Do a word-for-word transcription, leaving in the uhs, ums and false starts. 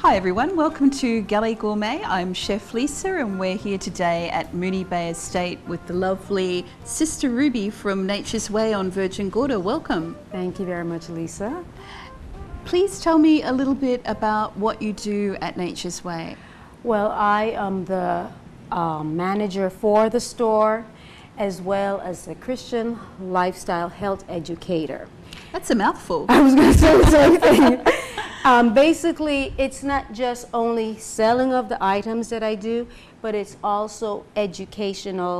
Hi everyone, welcome to Galley Gourmet. I'm Chef Lisa and we're here today at Moonee Bay Estate with the lovely Sister Ruby from Nature's Way on Virgin Gorda. Welcome. Thank you very much, Lisa. Please tell me a little bit about what you do at Nature's Way. Well, I am the uh, manager for the store as well as a Christian lifestyle health educator. That's a mouthful. I was going to say the same thing. Um, basically, it's not just only selling of the items that I do, but it's also educational